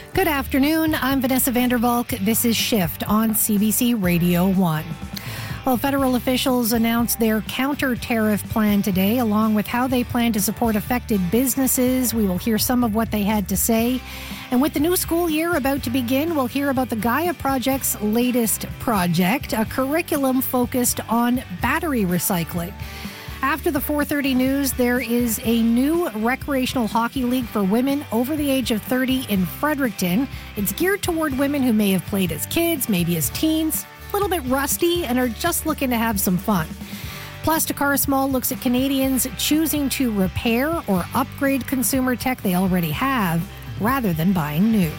Good afternoon. I'm Vanessa Vandervalk. This is Shift on CBC Radio 1. Well, federal officials announced their counter-tariff plan today, along with how they plan to support affected businesses. We will hear some of what they had to say. And with the new school year about to begin, we'll hear about the Gaia Project's latest project, a curriculum focused on battery recycling. After the 4:30 news, there is a new recreational hockey league for women over the age of 30 in Fredericton. It's geared toward women who may have played as kids, maybe as teens, a little bit rusty, and are just looking to have some fun. Plus, Takara Small looks at Canadians choosing to repair or upgrade consumer tech they already have rather than buying new.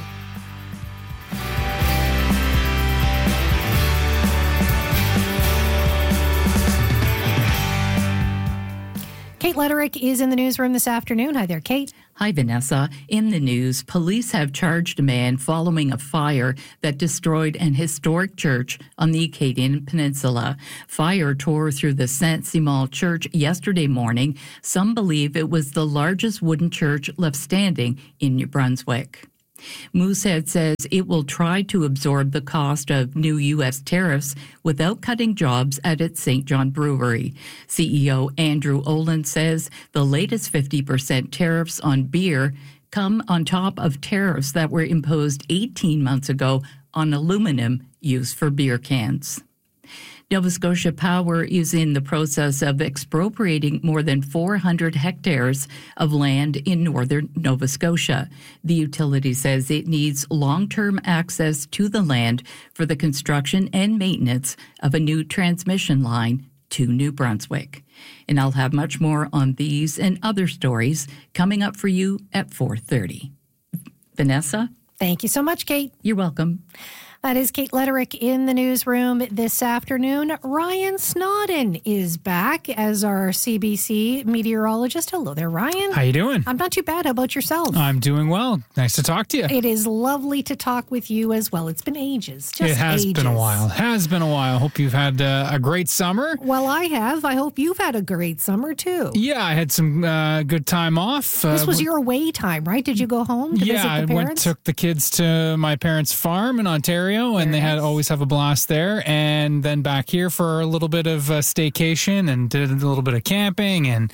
Kate Lederick is in the newsroom this afternoon. Hi there, Kate. Hi, Vanessa. In the news, police have charged a man following a fire that destroyed an historic church on the Acadian Peninsula. Fire tore through the Saint-Simon Church yesterday morning. Some believe it was the largest wooden church left standing in New Brunswick. Moosehead says it will try to absorb the cost of new U.S. tariffs without cutting jobs at its St. John Brewery. CEO Andrew Olin says the latest 50% tariffs on beer come on top of tariffs that were imposed 18 months ago on aluminum used for beer cans. Nova Scotia Power is in the process of expropriating more than 400 hectares of land in northern Nova Scotia. The utility says it needs long-term access to the land for the construction and maintenance of a new transmission line to New Brunswick. And I'll have much more on these and other stories coming up for you at 4:30. Vanessa? Thank you so much, Kate. You're welcome. That is Kate Lederick in the newsroom this afternoon. Ryan Snodden is back as our CBC meteorologist. Hello there, Ryan. How you doing? I'm not too bad. How about yourself? I'm doing well. Nice to talk to you. It is lovely to talk with you as well. It's been ages. It has been a while. Hope you've had a great summer. Well, I have. I hope you've had a great summer, too. Yeah, I had some good time off. This was your away time, right? Did you go home to visit the parents? Took the kids to my parents' farm in Ontario. And they always have a blast there. And then back here for a little bit of staycation and did a little bit of camping. And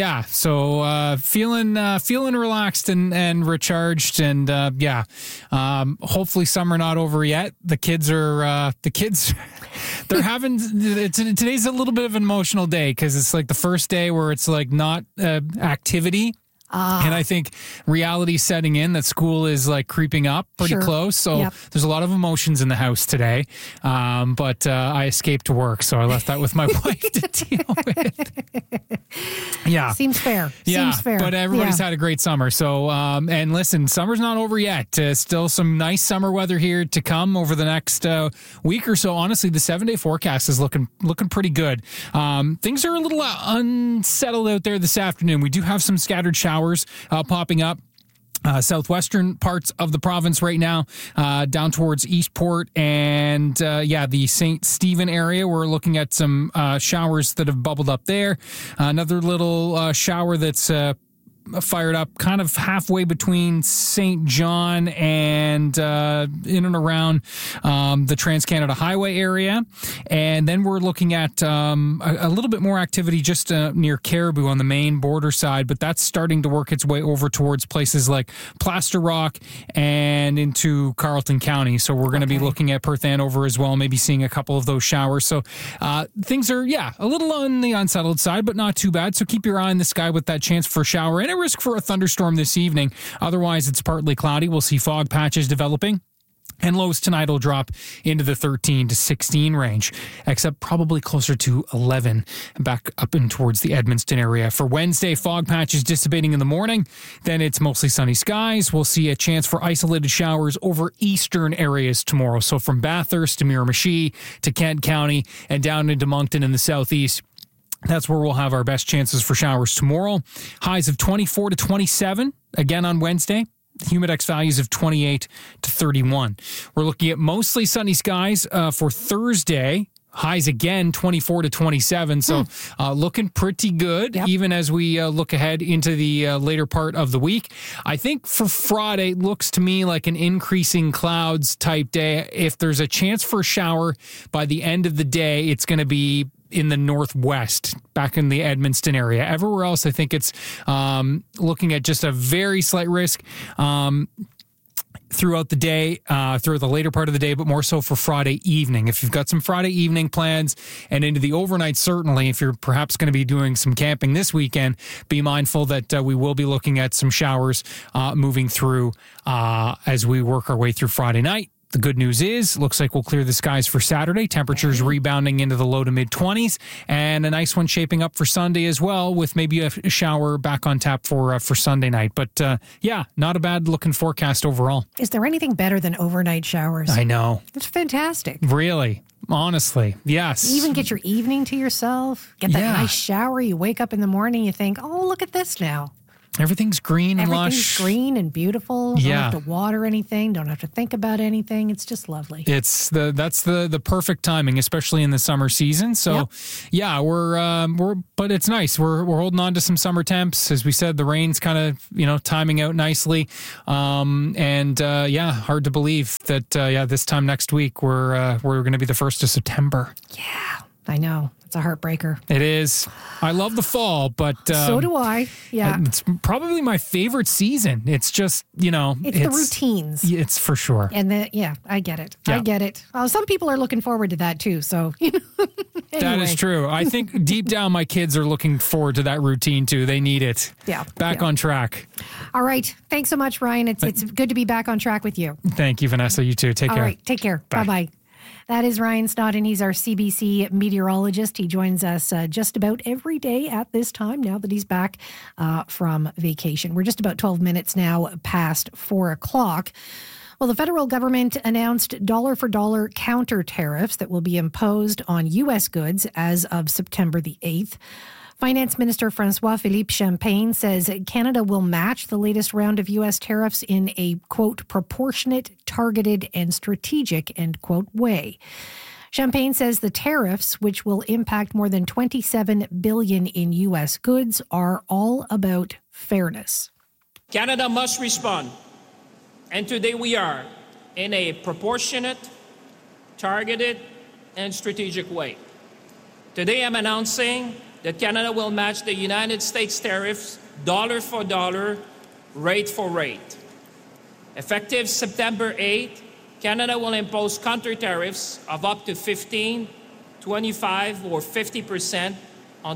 so feeling relaxed and recharged. And hopefully summer not over yet. The kids they're having today's a little bit of an emotional day because it's like the first day where it's like not activity. And I think reality setting in that school is like creeping up pretty close. So there's a lot of emotions in the house today. But I escaped to work, so I left that with my wife to deal with. Yeah. Seems fair. Yeah. Seems fair. But everybody's had a great summer. So, and listen, summer's not over yet. Still some nice summer weather here to come over the next week or so. Honestly, the 7-day forecast is looking pretty good. Things are a little unsettled out there this afternoon. We do have some scattered showers popping up. Southwestern parts of the province right now, down towards Eastport and, the St. Stephen area. We're looking at some showers that have bubbled up there. Another little shower that's fired up kind of halfway between St. John and in and around the Trans-Canada Highway area. And then we're looking at a little bit more activity just near Caribou on the main border side, but that's starting to work its way over towards places like Plaster Rock and into Carleton County. So we're going to be looking at Perth Andover as well, maybe seeing a couple of those showers. So things are, a little on the unsettled side, but not too bad. So keep your eye in the sky with that chance for a shower and a risk for a thunderstorm this evening. Otherwise, it's partly cloudy. We'll see fog patches developing. And lows tonight will drop into the 13 to 16 range, except probably closer to 11 back up and towards the Edmundston area. For Wednesday, fog patches dissipating in the morning. Then it's mostly sunny skies. We'll see a chance for isolated showers over eastern areas tomorrow. So from Bathurst to Miramichi to Kent County and down into Moncton in the southeast. That's where we'll have our best chances for showers tomorrow. Highs of 24 to 27 again on Wednesday. Humidex values of 28 to 31. We're looking at mostly sunny skies for Thursday. Highs again, 24 to 27. So looking pretty good, even as we look ahead into the later part of the week. I think for Friday, looks to me like an increasing clouds type day. If there's a chance for a shower by the end of the day, it's going to be in the northwest, back in the Edmundston area. Everywhere else, I think it's looking at just a very slight risk throughout the day, throughout the later part of the day, but more so for Friday evening. If you've got some Friday evening plans and into the overnight, certainly, if you're perhaps going to be doing some camping this weekend, be mindful that we will be looking at some showers moving through as we work our way through Friday night. The good news is, looks like we'll clear the skies for Saturday. Temperatures rebounding into the low to mid 20s, and a nice one shaping up for Sunday as well, with maybe a shower back on tap for Sunday night. But not a bad looking forecast overall. Is there anything better than overnight showers? I know. It's fantastic. Really? Honestly, yes. You even get your evening to yourself, get that nice shower. You wake up in the morning, you think, oh, look at this now. Everything's green and lush. Everything's green and beautiful. Don't have to water anything. Don't have to think about anything. It's just lovely. That's the perfect timing, especially in the summer season. So, we're but it's nice. We're holding on to some summer temps, as we said. The rain's kind of timing out nicely, hard to believe that this time next week we're going to be the 1st of September. Yeah, I know. It's a heartbreaker. It is. I love the fall, but so do I. Yeah, it's probably my favorite season. It's just it's the routines. It's for sure. And I get it. Yeah. I get it. Some people are looking forward to that too. So anyway. That is true. I think deep down my kids are looking forward to that routine too. They need it. Yeah. Back on track. All right. Thanks so much, Ryan. It's good to be back on track with you. Thank you, Vanessa. You too. Take care. All right. Take care. Bye bye. That is Ryan Snodden. He's our CBC meteorologist. He joins us just about every day at this time now that he's back from vacation. We're just about 12 minutes now past 4 o'clock. Well, the federal government announced dollar-for-dollar counter tariffs that will be imposed on U.S. goods as of September the 8th. Finance Minister François-Philippe Champagne says Canada will match the latest round of U.S. tariffs in a, quote, proportionate, targeted, and strategic, end quote, way. Champagne says the tariffs, which will impact more than $27 billion in U.S. goods, are all about fairness. Canada must respond, and today we are, in a proportionate, targeted, and strategic way. Today I'm announcing that Canada will match the United States tariffs dollar for dollar, rate for rate. Effective September 8, Canada will impose counter tariffs of up to 15, 25, or 50% on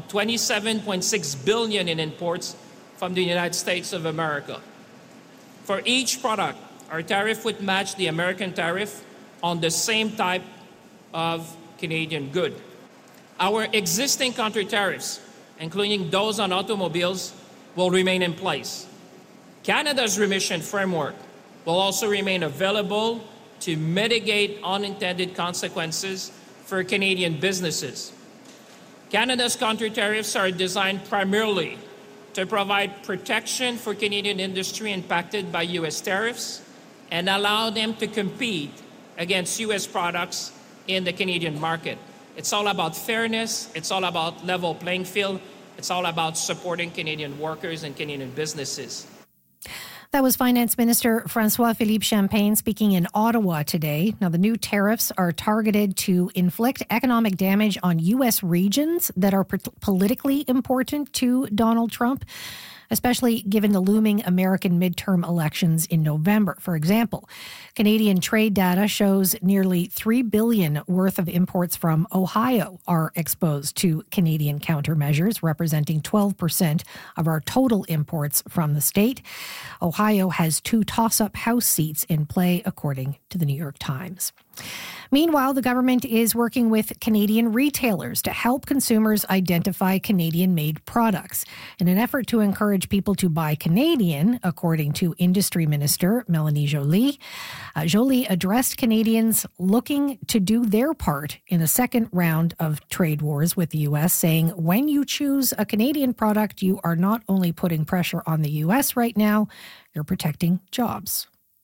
$27.6 billion in imports from the United States of America. For each product, our tariff would match the American tariff on the same type of Canadian good. Our existing counter tariffs, including those on automobiles, will remain in place. Canada's remission framework will also remain available to mitigate unintended consequences for Canadian businesses. Canada's counter tariffs are designed primarily to provide protection for Canadian industry impacted by U.S. tariffs and allow them to compete against U.S. products in the Canadian market. It's all about fairness. It's all about level playing field. It's all about supporting Canadian workers and Canadian businesses. That was Finance Minister François-Philippe Champagne speaking in Ottawa today. Now, the new tariffs are targeted to inflict economic damage on U.S. regions that are politically important to Donald Trump, especially given the looming American midterm elections in November. For example, Canadian trade data shows nearly $3 billion worth of imports from Ohio are exposed to Canadian countermeasures, representing 12% of our total imports from the state. Ohio has 2 toss-up House seats in play, according to the New York Times. Meanwhile, the government is working with Canadian retailers to help consumers identify Canadian-made products. In an effort to encourage people to buy Canadian, according to Industry Minister Melanie Joly, Joly addressed Canadians looking to do their part in a second round of trade wars with the U.S., saying, when you choose a Canadian product, you are not only putting pressure on the U.S. right now, you're protecting jobs.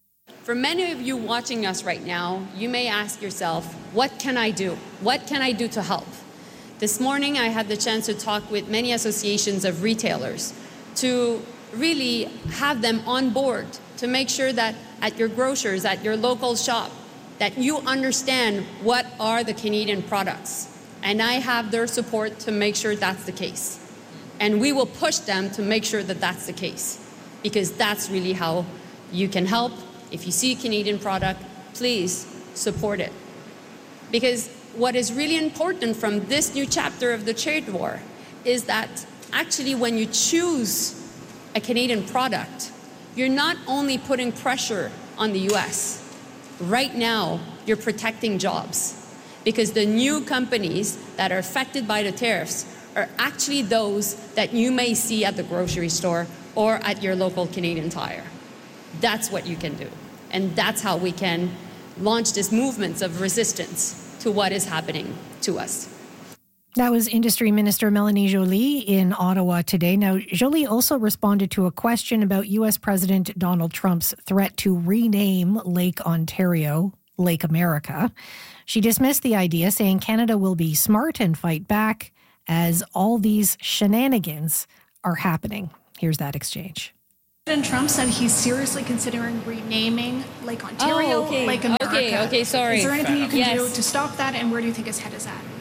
For many of you watching us right now, you may ask yourself, what can I do? What can I do to help? This morning, I had the chance to talk with many associations of retailers to really have them on board to make sure that at your grocers, at your local shop, that you understand what are the Canadian products. And I have their support to make sure that's the case. And we will push them to make sure that that's the case, because that's really how you can help. If you see a Canadian product, please support it. Because what is really important from this new chapter of the trade war is that actually when you choose a Canadian product, you're not only putting pressure on the US. Right now, you're protecting jobs, because the new companies that are affected by the tariffs are actually those that you may see at the grocery store or at your local Canadian Tire. That's what you can do. And that's how we can launch this movement of resistance to what is happening to us. That was Industry Minister Mélanie Joly in Ottawa today. Now, Joly also responded to a question about U.S. President Donald Trump's threat to rename Lake Ontario Lake America. She dismissed the idea, saying Canada will be smart and fight back as all these shenanigans are happening. Here's that exchange. President Trump said he's seriously considering renaming Lake Ontario Lake America. Okay, sorry. Is there anything you can do to stop that, and where do you think his head is at?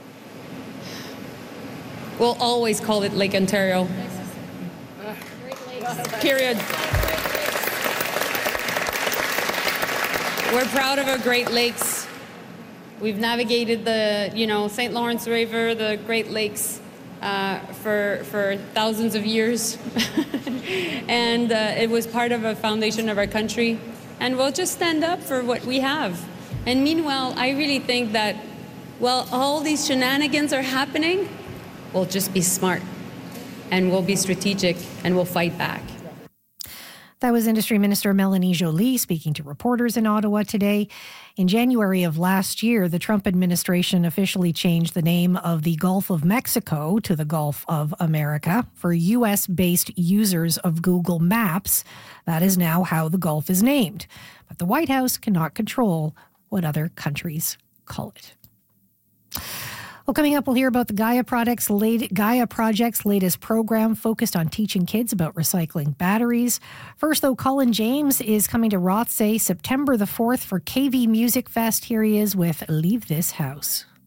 We'll always call it Lake Ontario. Period. We're proud of our Great Lakes. We've navigated the, St. Lawrence River, the Great Lakes, for thousands of years. And it was part of a foundation of our country. And we'll just stand up for what we have. And meanwhile, I really think that while all these shenanigans are happening, we'll just be smart and we'll be strategic and we'll fight back. That was Industry Minister Mélanie Joly speaking to reporters in Ottawa today. In January of last year, the Trump administration officially changed the name of the Gulf of Mexico to the Gulf of America for U.S.-based users of Google Maps. That is now how the Gulf is named. But the White House cannot control what other countries call it. Well, coming up, we'll hear about the Gaia Project's latest program focused on teaching kids about recycling batteries. First, though, Colin James is coming to Rothsay September the 4th for KV Music Fest. Here he is with Leave This House.